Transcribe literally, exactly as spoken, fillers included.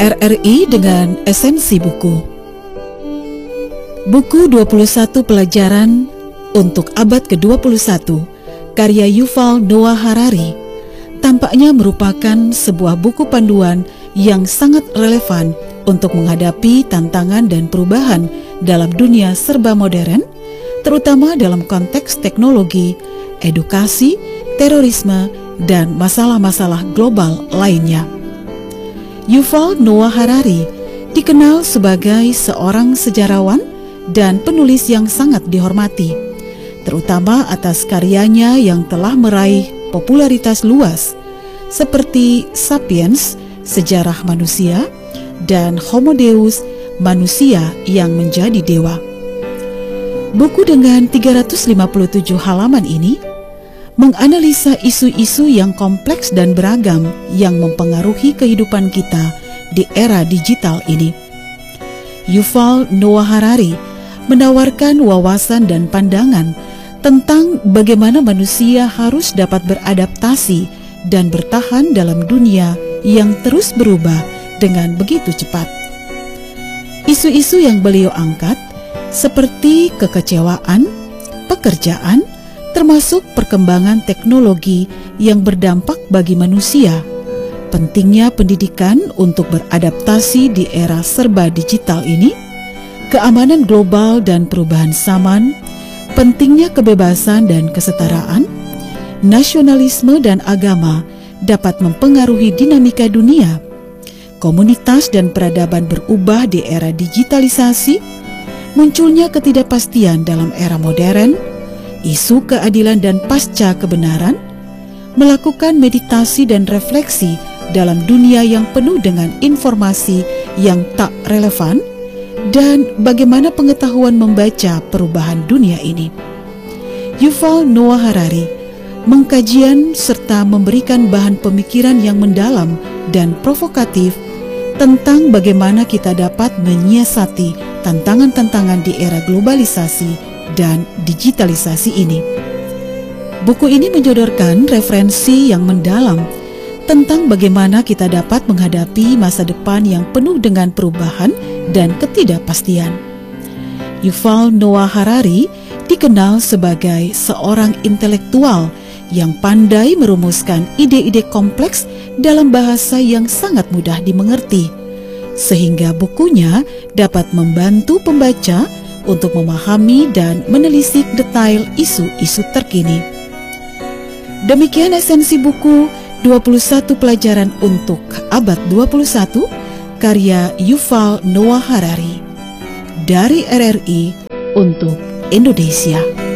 R R I dengan esensi buku. Buku dua puluh satu Pelajaran untuk Abad ke dua puluh satu, karya Yuval Noah Harari, tampaknya merupakan sebuah buku panduan yang sangat relevan untuk menghadapi tantangan dan perubahan dalam dunia serba modern, terutama dalam konteks teknologi, edukasi, terorisme, dan masalah-masalah global lainnya. Yuval Noah Harari dikenal sebagai seorang sejarawan dan penulis yang sangat dihormati, terutama atas karyanya yang telah meraih popularitas luas, seperti Sapiens, Sejarah Manusia, dan Homo Deus, Manusia yang Menjadi Dewa. Buku dengan tiga ratus lima puluh tujuh halaman ini menganalisa isu-isu yang kompleks dan beragam yang mempengaruhi kehidupan kita di era digital ini. Yuval Noah Harari menawarkan wawasan dan pandangan tentang bagaimana manusia harus dapat beradaptasi dan bertahan dalam dunia yang terus berubah dengan begitu cepat. Isu-isu yang beliau angkat seperti kekecewaan, pekerjaan, termasuk perkembangan teknologi yang berdampak bagi manusia, pentingnya pendidikan untuk beradaptasi di era serba digital ini, keamanan global dan perubahan zaman, pentingnya kebebasan dan kesetaraan, nasionalisme dan agama dapat mempengaruhi dinamika dunia, komunitas dan peradaban berubah di era digitalisasi, munculnya ketidakpastian dalam era modern, isu keadilan dan pasca kebenaran, melakukan meditasi dan refleksi dalam dunia yang penuh dengan informasi yang tak relevan, dan bagaimana pengetahuan membaca perubahan dunia ini. Yuval Noah Harari mengkajian serta memberikan bahan pemikiran yang mendalam dan provokatif tentang bagaimana kita dapat menyiasati tantangan-tantangan di era globalisasi dan digitalisasi ini. Buku ini menyodorkan referensi yang mendalam tentang bagaimana kita dapat menghadapi masa depan yang penuh dengan perubahan dan ketidakpastian. Yuval Noah Harari dikenal sebagai seorang intelektual yang pandai merumuskan ide-ide kompleks dalam bahasa yang sangat mudah dimengerti, sehingga bukunya dapat membantu pembaca untuk memahami dan menelisik detail isu-isu terkini. Demikian esensi buku dua puluh satu Pelajaran untuk Abad dua puluh satu, karya Yuval Noah Harari, dari R R I untuk Indonesia.